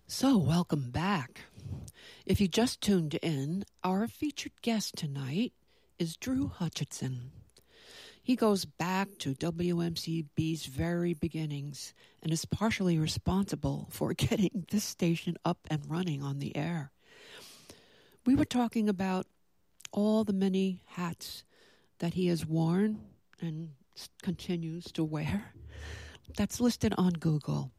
So, welcome back. If you just tuned in, our featured guest tonight is Drew Hutchinson. He goes back to WMCB's very beginnings and is partially responsible for getting this station up and running on the air. We were talking about all the many hats that he has worn and continues to wear. That's listed on Google.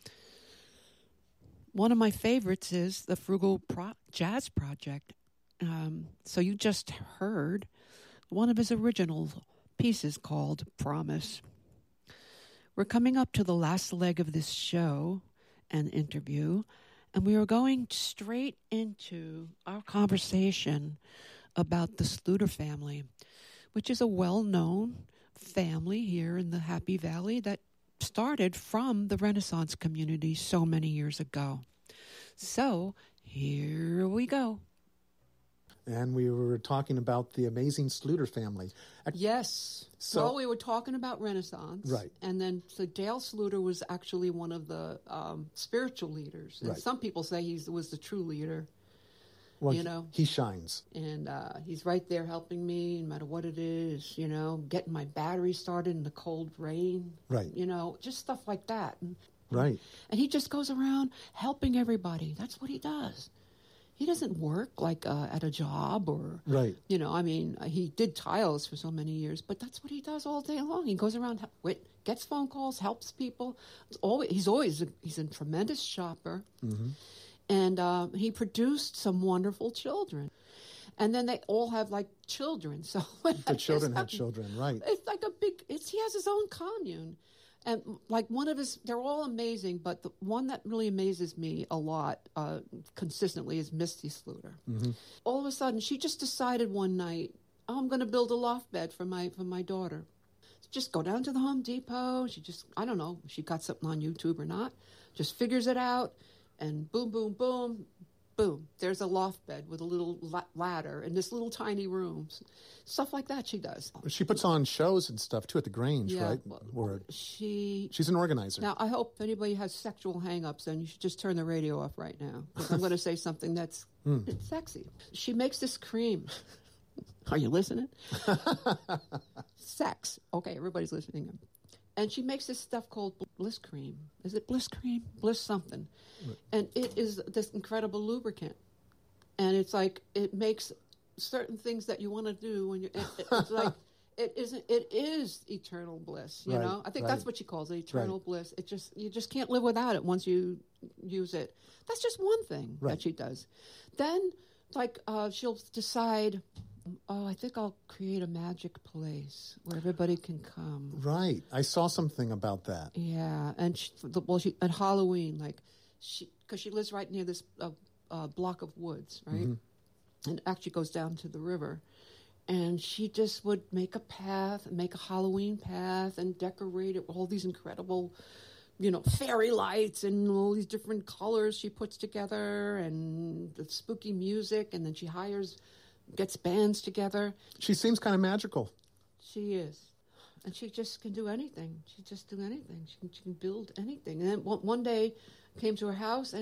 One of my favorites is the Frugal Jazz Project. So you just heard one of his original pieces called Promise. We're coming up to the last leg of this show and interview, and we are going straight into our conversation about the Sluter family, which is a well-known family here in the Happy Valley that started from the Renaissance community so many years ago. So, here we go. And we were talking about the amazing Sluter family. Yes. Well, we were talking about Renaissance. Right. And then so Dale Sluter was actually one of the spiritual leaders. And some people say he was the true leader. Well, you know, he shines. And he's right there helping me, no matter what it is, you know, getting my battery started in the cold rain. Right. You know, just stuff like that. Right. And he just goes around helping everybody. That's what he does. He doesn't work like at a job or, you know, I mean, he did tiles for so many years, but that's what he does all day long. He goes around, gets phone calls, helps people. He's a tremendous shopper. Mm-hmm. And he produced some wonderful children. And then they all have, like, children. So the children have children, right. It's like he has his own commune. And, like, they're all amazing, but the one that really amazes me a lot consistently is Misty Sluter. Mm-hmm. All of a sudden, she just decided one night, I'm going to build a loft bed for my daughter. Just go down to the Home Depot. I don't know if she got something on YouTube or not, just figures it out. And boom, boom, boom, boom. There's a loft bed with a little ladder in this little tiny room. Stuff like that she does. She puts on shows and stuff, too, at the Grange, right? She's an organizer. Now, I hope if anybody has sexual hang-ups, then you should just turn the radio off right now. Because I'm going to say something that's it's sexy. She makes this cream. Are you listening? Sex. Okay, everybody's listening. And she makes this stuff called Bliss Cream. Is it Bliss Cream? Bliss something. Right. And it is this incredible lubricant. And it's like, it makes certain things that you want to do when it's like, it is eternal bliss, you know? I think that's what she calls it, eternal bliss. You just can't live without it once you use it. That's just one thing that she does. Then, like, she'll decide, I think I'll create a magic place where everybody can come. Right. I saw something about that. Yeah. And she at Halloween, like, because she lives right near this block of woods, right? Mm-hmm. And it actually goes down to the river. And she just would make a path, make a Halloween path, and decorate it with all these incredible, you know, fairy lights and all these different colors she puts together and the spooky music. And then she gets bands together. She seems kind of magical. She is. And she just can do anything. She can do anything. She can build anything. And then one day came to her house